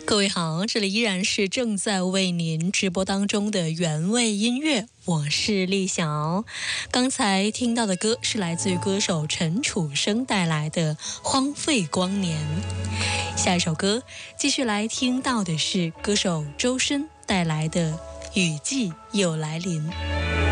各位好，这里依然是正在为您直播当中的原味音乐，我是丽晓。刚才听到的歌是来自于歌手陈楚生带来的《荒废光年》。下一首歌继续来听到的是歌手周深带来的《雨季又来临》。